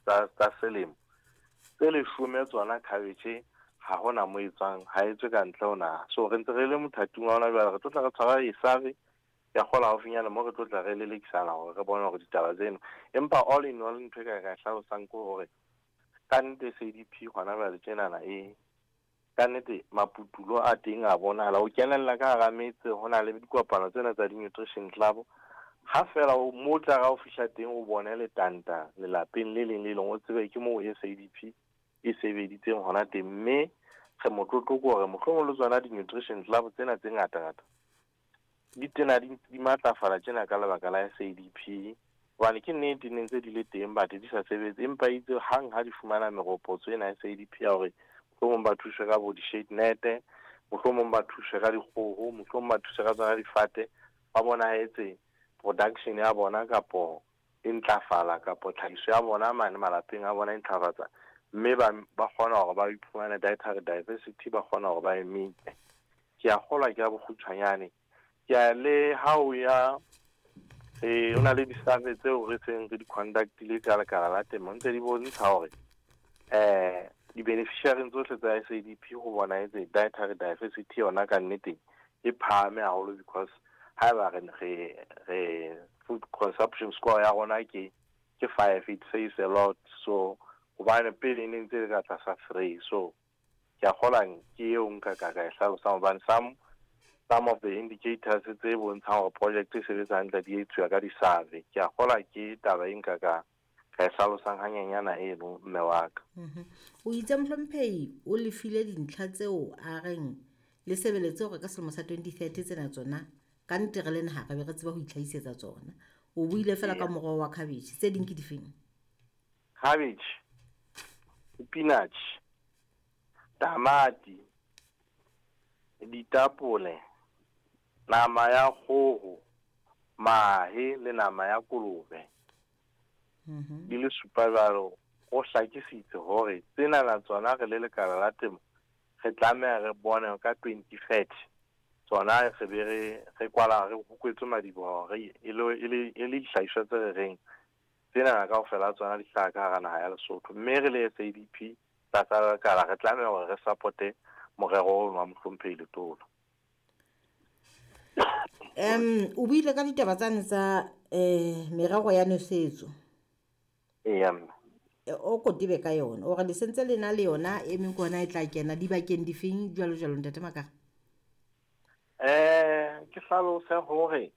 tsa selemo tse lesome tsona cabbage ha hona mo etswang ha etswe ka ntle ona so re ntse re le mothating wa ona jwale re tla re tshwara isave ya gola haufinyana mo re tla re le lekisana gore re bone gore ditaba tseno empa all in all ntwe ka hlalosang ko gore ka nnete CDP gona jwale tjenana ka nnete maputulo a teng a bonahala o kenella ka gara metse go na le dikopano tsena tsa di-nutrition club ha fela o motla ga o fihla teng o bone le tanta lelapeng le leng o tsebe ke mo SADP e sebeditseng gona teng mme ge motlotlo ko gore mohlomong le tsona di-nutrition club tsena tse ngata-ngata di tena di matlafala tjena ka lebaka la SADP hobane ke nnete ne ntse di le teng batho di sa sebetse empa itse hang ha di fumana meropotso ena ya SADP ya gore mohlomong ba thuswe ka bo di-shade net mohlomong ba thuswe ka dikgoho mohlomong ba thuswe ka tsona difate ba bonaetse production ya bona kapo e ntlafala kapo tlhagiso ya bona mane malapeng a bona e ntlafatsa mme ba kgona gore ba iphumane dietary diversity ba kgona gore ba emetse ke a kgolwa ke a bokgutshwanyane ke a le ha o ya o na le di-survey tseo re seng re di-conductile ka lekala la temo ntse di bontsha gore di-beneficiaring tsohle tsa SADP go bona etse dietary diversity yona ka nneteng e phahame haholo because ha ba re food consumption score ya rona ke 5 it says a lot so gobane pele ne ntse ka tlasa 3 so ke a kgolang ke eo nka ka e hlalosang hobane some of the indicators tse bontshang gore project e sebetsa hantle di etsuwa ka di-survey ke a kgola ke taba e nka ka e hlalosang hanyanyana eno mme wa ka o itse Mohlomphehi o lefile dintlha tseo a reng le sebeletse gore ka selemo sa 2030 tsena tsona ka nnete re le naha re be re tseba ho itlhaisetsa tsona o buile fela ka moroho wa cabbage tse ding ke difeng cabbage spinach tamati ditapole nama ya kgogo mahe le nama ya kolobe di le supa jalo o hlakisitse gore tsena na tsona re le lekala la temo re tlameha re bone ka 2030 tsona re be re kwala re hukwetse madibo re e le dihlahiswa tse re reng tsena na ka ofela tsona di hlaha ka hara naha ya Lesotho mme re le SADP tsa lekala re tlameha gore re supporte morero wa Mohlomphehi Letolo o buile ka ditaba tsane tsa merero ya nosetso o kotibe ka yona o re le sentse lena le yona e meng kona e tla kena di bakeng difeng jwalo ntate Makara ke hlalosa hore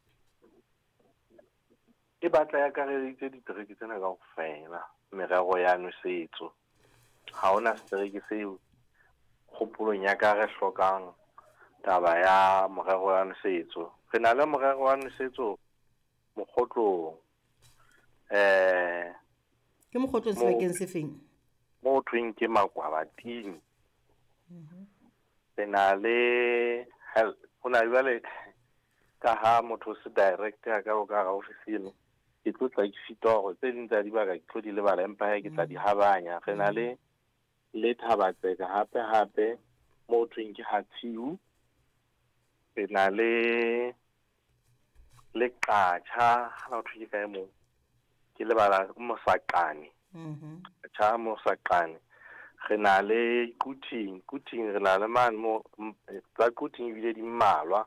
e batla ya kareditse ditereke tsena ka ofela merero ya nosetso ha ona strike seo kgopolong ya ka re hlokang taba ya morero wa nosetso re na le morero wa nosetso mokgotlong ke mokgotlong sebakeng se feng mo thweng ke Makwabating re na le ho na jwale ka ha motho se director ka o ka ga ofisile ke tlo tla ke fitwa gore tse ding tsa di baka ke tlo di lebala empa ke tla di habanya re na le Thabatseka hape mo thweng ke Hathiu re na le Qacha ha o thwe ka mo ke lebala Mosaqane Mosaqane re na le Kuting re na le man mo tsa Kuting bile di mmalwa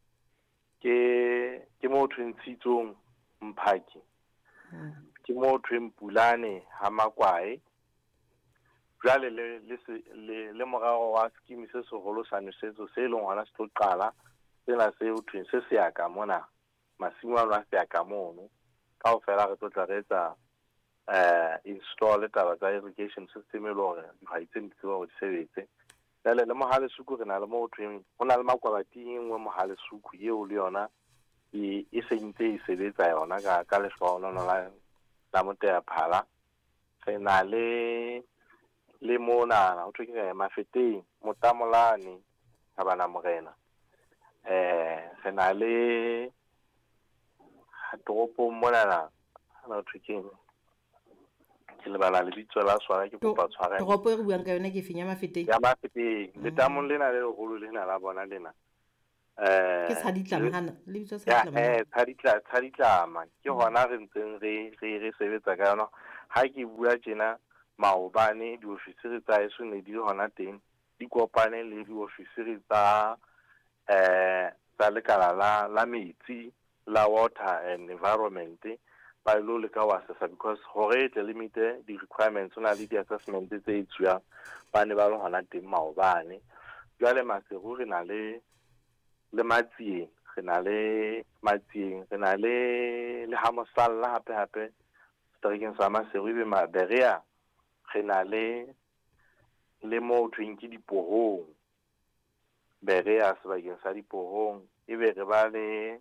ke mo thweng Tshitsong Mphaki ke mo thweng Pulane ha Makwae jwale le moraro wa scheme se segolo sa nosetso se leng hona se tlo qala sena se o thweng se se ya ka mona masimo a se ya ka mono ka o fela re tla re etsa install taba tsa irrigation system e le hore dihwai tse ntse ba di sebetse jwale le mohale suku re na le mo thweng ho na le Makwabating engwe mohale suku eo le yona e se ntse e sebetsa yona ka lehlohonolo la Moteya Phala re na le mona o thwe ke Mafeteng Motamolane ha bana morena re na le toropo mona na o thwe ke lebala le bitso la swana ke kopa tshwarelo toropo e re buang ka yona ke fenya Mafeteng ya Mafeteng le tamong lena le holo lena la bona lena ke Tshaditlama hana le bitso Tshaditlama Tshaditlama ke hona re ntseng re sebetsa ka yona ha ke bua tjena maobane diofisiri tsa eso ne di hona teng di kopane le diofisiri tsa lekala la metsi la water and environment ba ilo le ka wa assessa because hore tle limite di-requirements na le di-assessment tse etsuwang ba ne ba le hona teng maobane jwale Maseru re na le Matsieng re na le Matsieng re na le Hamosalla hape seterekeng sa Maseru ebe Maberea re na le mo thweng ke Dipohong Berea sebakeng sa Dipohong ebe re ba le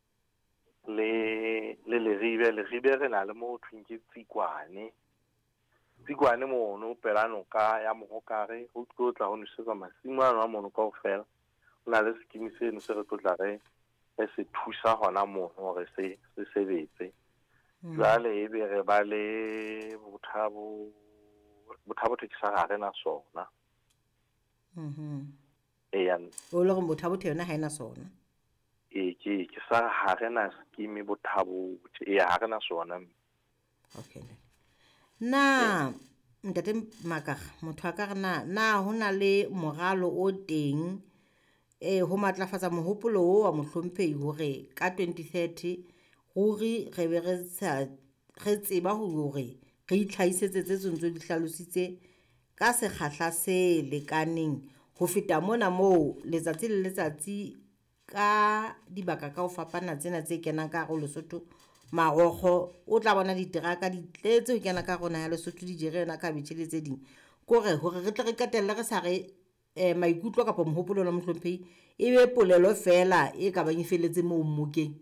Leribe re na le mo thweng ke Tsikwane mono pelanoka ya Mohokare ho tlo tla ho nwesetsa masimo ana mono kaofela o na le sekimi seno se re tlotla re se thusa hona mono hore se sebetse jwale ebe re ba le Bothabo Tekisa ga rena sona o le go Bothabo yona ha ena sona ke sa ha rena sekimi Bothabo ha rena sona okay na ntate Makaga motho a ka re na ho na le moralo o teng ho matlafatsa mohopolo wa mohlomphehi hore ka 2030 ruri re be re tseba hore re itlhaisetse tse tsontso di hlalositse ka sekgahla se lekaneng ho feta mona moo letsatsi le letsatsi ka dibaka ka ho fapana tsena tse kenang ka go Lesotho Marokgo o tla bona diteraka di tletse ho kena ka rona ya Lesotho di jere yona ka betjhe le tse ding kore hore re tle re qetelle re sa re maikutlo kapa mohopolo wa mohlomphehi ebe polelo fela e ka bang e felletse moo mmokeng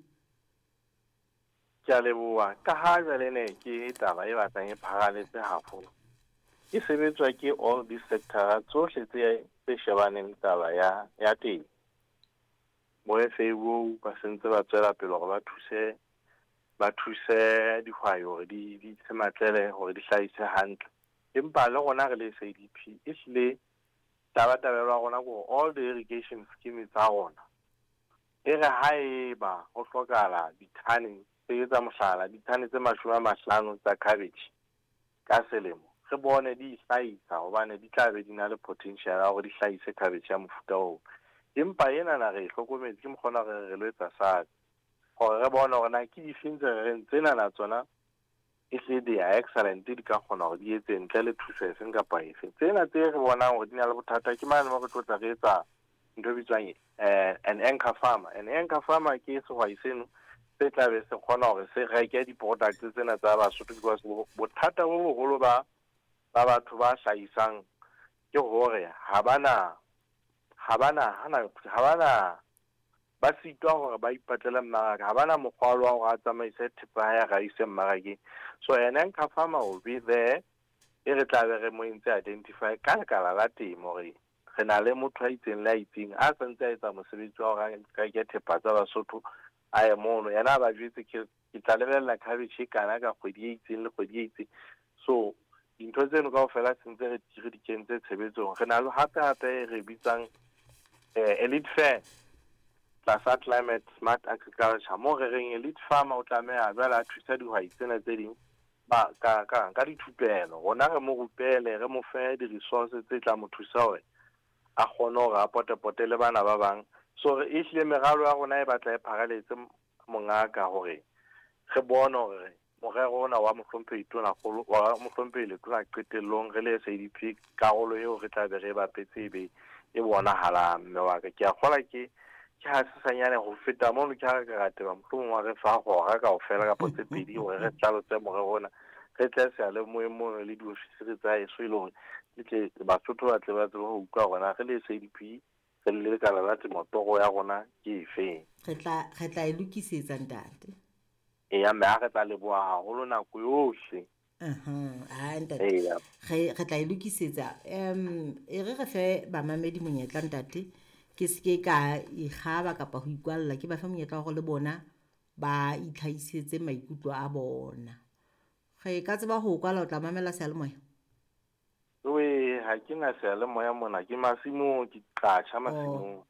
ke a leboha ka ha jwale ne ke taba e batlang e pharaletse haholo e sebetswa ke all these sectors tsohle tse shebaneng taba ya teng mo FAO ba sentse ba tswela pele hore ba thuse dihwai hore di se matlele hore di hlahise hantle empa le rona re le SADP e hlile tabatabelwa rona go all the irrigation schemes tsa rona e re haeba ho hlokahala dithane tse tsa mohlala dithane tse 50 tsa cabbage ka selemo re bone di hlahisa hobane di tla be di na le potential ya hore di hlahise cabbage ya mofuta o empa ena na re hlokometse ke mokgona re lo etsa sa gore re bone hore na ke difeng tse re tsena na tsona e hle di excellent di ka kgona hore di etse ntle le thuso e seng kapa efe tsena tse re bonang hore di na le bothata ke mane mo re tlotla re etsa ntho bitswang an anchor farmer ke sehwai seno se tla be se kgona hore se reke di-products tsena tsa Basotho because bothata bo boholo ba batho ba hlahisang ke hore ha bana ba sitwa hore ba ipatlele mmaraka ha bana mokgwalo wa hore a tsamaise thepa ya ga ise mmarakeng so an anchor farmer will be there e re tla be re mo entse identify ka lekala la temo hore re na le motho a itseng le a itseng a santse a etsa mosebetsi wa hore ka ke thepa tsa Basotho a ye mono yena ba jwetse ke tla lebella cabbage kana ka kgwedi e itseng le kgwedi e itseng so dintho tseno kaofela sentse re di kentse tshebetsong re na le hape re bitsang elite fair tlasa climate smart agriculture mo re reng elite farmer o tlameha jwale a thusa dihwai tsena tse ding ba ka dithupelo rona re mo rupele re mo fe di-resources tse tla mo thusa hore a kgone hore a pote le bana ba bang so re ihlile meralo ya rona e batla e pharaletse mongaka hore re bone hore morero ona wa mohlomphehi tonakgolo wa mohlomphehi letona qetellong re le SADP karolo eo re tla be re bapetse ebe e bonahalang mme wa ka ke a kgola ke ha sesanyane ho feta mono ke ha re ka rateba mohlomong wa re fa hora kaofela ka potse pedi hore re tlalotse morero ona re tle se le moemong le diofisiri tsa eso ile hore le tle Basotho ba tle ba tsebe ho utlwa rona re le SADP re le lekala la temotoro ya rona ke efeng re tla e lokisetsa ntate ya mme re tla leboha haholo nako yohle re tla e lokisetsa e re fe bamamedi monyetla ntate ke seke ka ikgaba kapa ho ikwalla ke ba fa monyetla wa go le bona ba itlhaisetse maikutlo a bona ge ka tseba ho kwala o tla mamela seyalemoya ha ke na seyalemoya mona ke masimong ke tlatjha masimong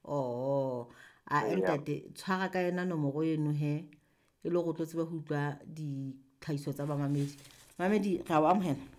ntate tshwara ka yena nomoro eno he e le go tlo tseba ho utlwa ditlhahiso tsa bamamedi mamedi ga o amohela